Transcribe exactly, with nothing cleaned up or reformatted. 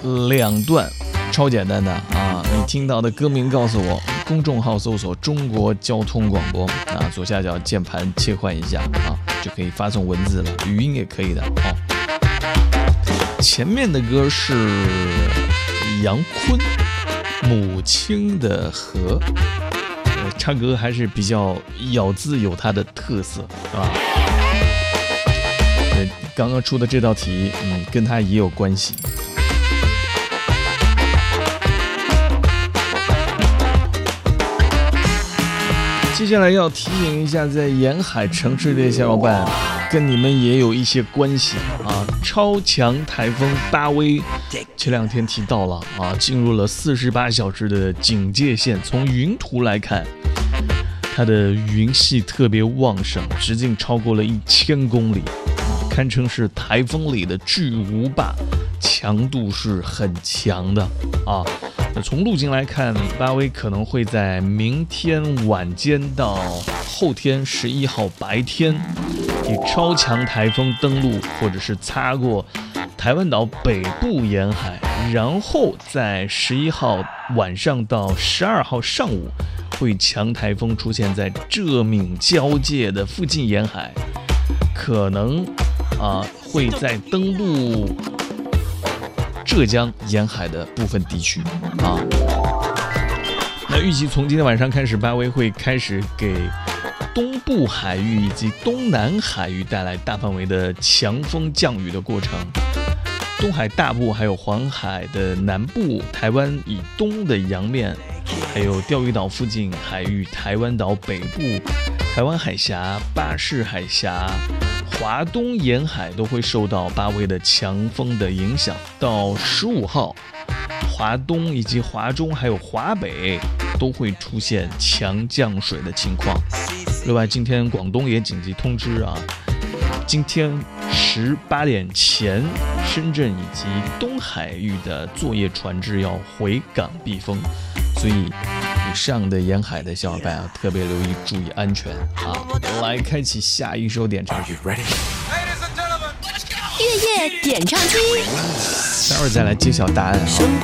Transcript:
两段，超简单的啊！你听到的歌名告诉我，公众号搜索中国交通广播啊，左下角键盘切换一下啊，就可以发送文字了，语音也可以的哦。前面的歌是杨坤《母亲的河》，唱歌还是比较咬字有它的特色，是吧？对，刚刚出的这道题，嗯，跟它也有关系。接下来要提醒一下，在沿海城市的小伙伴，跟你们也有一些关系啊。超强台风巴威，前两天提到了啊，进入了四十八小时的警戒线。从云图来看，它的云系特别旺盛，直径超过了一千公里，堪称是台风里的巨无霸，强度是很强的啊。从路径来看，巴威可能会在明天晚间到后天十一号白天以超强台风登陆，或者是擦过台湾岛北部沿海，然后在十一号晚上到十二号上午会强台风出现在浙闽交界的附近沿海，可能啊、呃、会在登陆浙江沿海的部分地区啊。那预计从今天晚上开始，巴威会开始给东部海域以及东南海域带来大范围的强风降雨的过程。东海大部还有黄海的南部、台湾以东的洋面，还有钓鱼岛附近海域、台湾岛北部、台湾海峡、巴士海峡、华东沿海都会受到巴威的强风的影响。到十五号，华东以及华中还有华北都会出现强降水的情况。另外，今天广东也紧急通知啊，今天十八点前，深圳以及东海域的作业船只要回港避风，所以以上的沿海的小伙伴啊，特别留意，注意安全啊！来开启下一首点唱曲。 月夜点唱机， 待会儿再来揭晓答案啊。